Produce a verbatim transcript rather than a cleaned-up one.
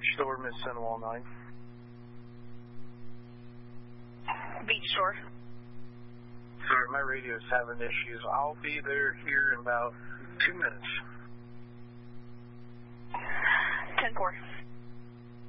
Beach Store, Miss Senwall nine. Beach Store. Sorry, my radio's having issues. I'll be there here in about two minutes. ten four.